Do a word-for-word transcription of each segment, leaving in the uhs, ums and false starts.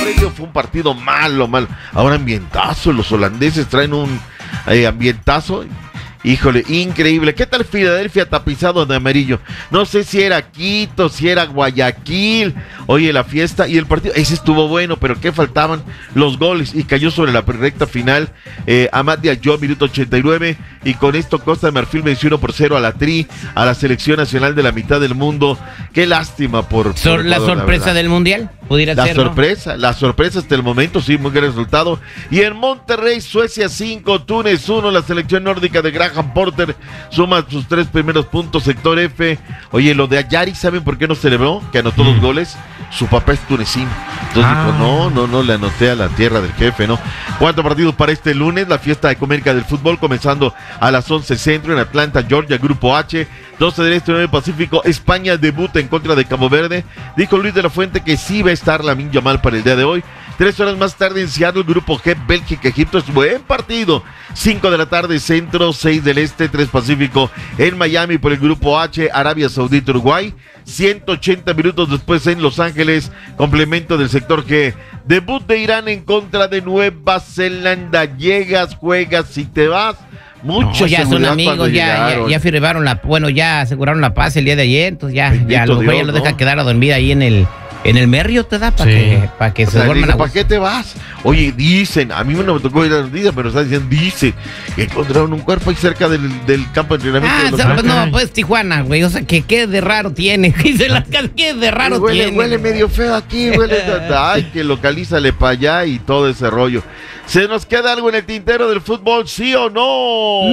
ello fue un partido malo, malo. Ahora ambientazo, los holandeses traen un eh, ambientazo. Híjole, increíble. ¿Qué tal Filadelfia tapizado de amarillo? No sé si era Quito, si era Guayaquil. Oye, la fiesta y el partido, ese estuvo bueno, pero ¿qué faltaban? Los goles, y cayó sobre la recta final eh, Amad Diallo, minuto ochenta y nueve, y con esto Costa de Marfil venció uno por cero a la Tri, a la selección nacional de la mitad del mundo. Qué lástima por... Sor, por Ecuador, la sorpresa la del Mundial, pudiera la ser, sorpresa, ¿no? La sorpresa hasta el momento, sí, muy gran resultado. Y en Monterrey, Suecia cinco, Túnez uno, la selección nórdica de Graham Porter suma sus tres primeros puntos, sector F. Oye, lo de Ayari, ¿saben por qué no celebró? Que anotó dos goles. Su papá es tunecino. Entonces ah. dijo, no, no, no, le anoté a la tierra del jefe, ¿no? Cuatro partidos para este lunes, la fiesta ecuménica del fútbol, comenzando a las once centro en Atlanta, Georgia, Grupo H, doce del Este, nueve del Pacífico. España debuta en contra de Cabo Verde. Dijo Luis de la Fuente que sí va a estar Lamine Yamal para el día de hoy. Tres horas más tarde en Seattle, Grupo G, Bélgica, Egipto. Es buen partido. Cinco de la tarde, centro, seis del Este, tres Pacífico. En Miami por el Grupo H, Arabia Saudita, Uruguay. ciento ochenta minutos después en Los Ángeles, complemento del sector G. Debut de Irán en contra de Nueva Zelanda. Llegas, juegas y te vas. Mucha no, ya son amigos, ya, ya, ya firmaron la, bueno, ya aseguraron la paz el día de ayer, entonces ya, Bendito ya los güeyes los deja quedar a dormir ahí en el en el Merrio, te da para sí. que, para que o se sea, duerman. ¿Para qué te vas? Oye, dicen, a mí no me tocó ir a la noticia, pero está diciendo, dice, que encontraron un cuerpo ahí cerca del, del campo de entrenamiento. Ah, de los pues no, pues Tijuana, güey, o sea, que qué de raro tiene, dice las qué de raro huele, tiene. Huele medio feo aquí, huele, ay, que localízale para allá y todo ese rollo. ¿Se nos queda algo en el tintero del fútbol, sí o no?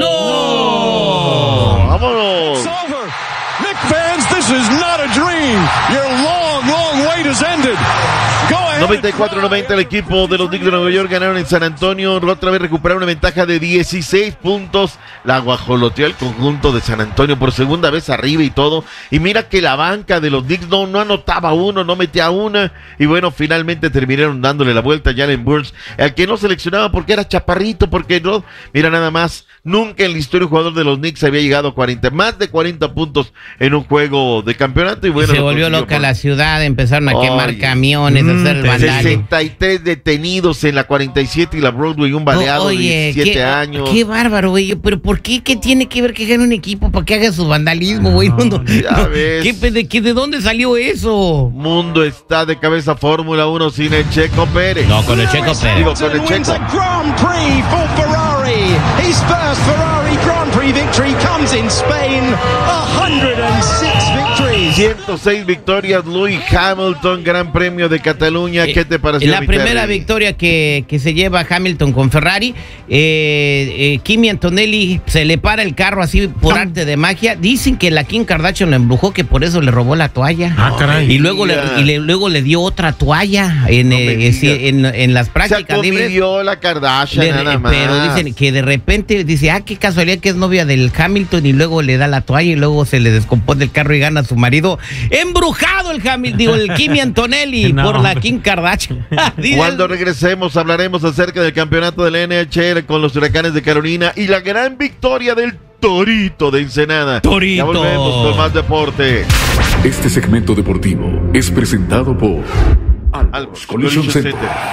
¡No! no. ¡Vámonos! It's over. Knick fans, this is not a dream. Your long, long wait has ended. Go ahead. noventa y cuatro noventa el equipo de los Knicks de Nueva York ganaron en San Antonio. Otra vez recuperaron una ventaja de dieciséis puntos. La guajoloteó el conjunto de San Antonio por segunda vez arriba y todo. Y mira que la banca de los Knicks no, no anotaba uno, no metía una. Y bueno, finalmente terminaron dándole la vuelta a Jalen Burns, al que no seleccionaba porque era chaparrito, porque no. Mira nada más, nunca en la historia un jugador de los Knicks había llegado a cuarenta, más de cuarenta puntos en un juego de campeonato. Y bueno, se volvió loca por... la ciudad, empezaron a Oye, quemar camiones, mm, a hacer el vandalismo. sesenta y tres detenidos en la cuarenta y siete y la Broadway, un baleado oh, oye, de diecisiete qué, años. Qué bárbaro, güey. Pero ¿por qué? ¿Qué tiene que ver que gane un equipo para que haga su vandalismo, güey? No, no, ya no, ves. ¿qué, de, qué, ¿De dónde salió eso? Mundo está de cabeza Fórmula uno sin el Checo Pérez. No, con el Checo Pérez. Digo, con el Checo. Grand Prix for Ferrari. His first Ferrari Grand Prix victory comes in Spain. one hundred six victories. ciento seis victorias, Lewis Hamilton, Gran Premio de Cataluña. ¿Qué te pareció? La primera Terry? victoria que, que se lleva Hamilton con Ferrari. Eh, eh, Kimi Antonelli se le para el carro así por no. arte de magia. Dicen que la Kim Kardashian lo embrujó, que por eso le robó la toalla. Ah, caray. Y luego, le, y le, luego le dio otra toalla en, no eh, en, en las prácticas libres. Se la Kardashian, le, nada más. Pero dicen que de repente dice, ah, qué casualidad que es novia del Hamilton, y luego le da la toalla y luego se le descompone el carro y gana a su marido. Embrujado el Hamilton, digo, el Kimi Antonelli no, por la Kim Kardashian. Cuando regresemos hablaremos acerca del campeonato de la N H L con los Huracanes de Carolina y la gran victoria del Torito de Ensenada. Torito. Ya volvemos con más deporte. Este segmento deportivo es presentado por Albos Collision Center.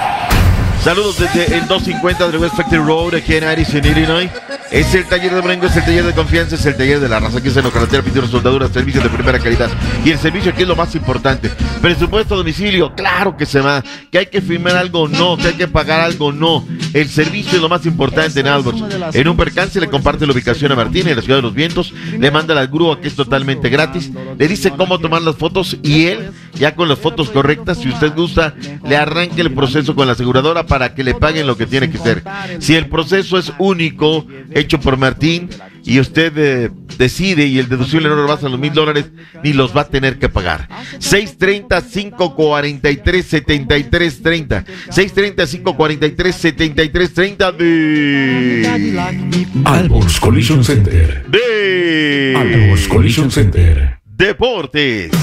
Saludos desde el doscientos cincuenta de West Factory Road, aquí en Addison, Illinois. Es el taller de Brengo, es el taller de confianza, es el taller de la raza, que es en la carretera, pintura, soldaduras, servicios de primera calidad. Y el servicio aquí es lo más importante. Presupuesto a domicilio, claro que se va. Que hay que firmar algo, no. Que hay que pagar algo, no. El servicio es lo más importante en Alborz. En un percance le comparte la ubicación a Martín en la Ciudad de los Vientos, le manda la grúa, que es totalmente gratis, le dice cómo tomar las fotos y él, ya con las fotos correctas, si usted gusta, le arranque el proceso con la aseguradora para que le paguen lo que tiene que ser. Si el proceso es único, hecho por Martín, y usted eh, decide y el deducible no rebasa los mil dólares, ni los va a tener que pagar. seis treinta, cinco cuarenta y tres, setenta y tres treinta. seis treinta, cinco cuarenta y tres, setenta y tres treinta de Albos Collision Center. De Albos Collision Center. Deportes.